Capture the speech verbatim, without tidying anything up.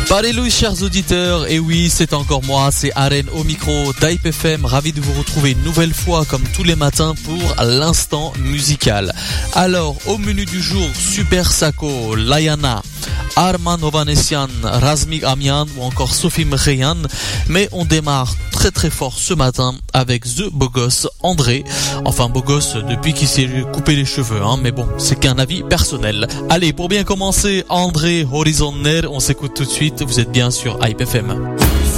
Parlez-lui, chers auditeurs, et oui, c'est encore moi, c'est Aren au micro d'Hype F M, ravi de vous retrouver une nouvelle fois comme tous les matins pour l'instant musical. Alors, au menu du jour, Super Sako, Layana, Arman Ovanessian, Razmik Amian ou encore Sophie Mkhian, mais on démarre très très fort ce matin avec The Beau Gosse André, enfin beau gosse depuis qu'il s'est coupé les cheveux, hein, mais bon, c'est qu'un avis personnel. Allez, pour bien commencer, André Horizonner, on s'écoute tout de suite, vous êtes bien sur Hype F M.